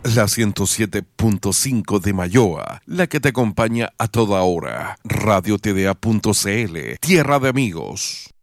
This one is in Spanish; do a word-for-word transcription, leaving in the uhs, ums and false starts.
la ciento siete punto cinco de Mayoa, la que te acompaña a toda hora. Radio T D A punto C L, tierra de amigos.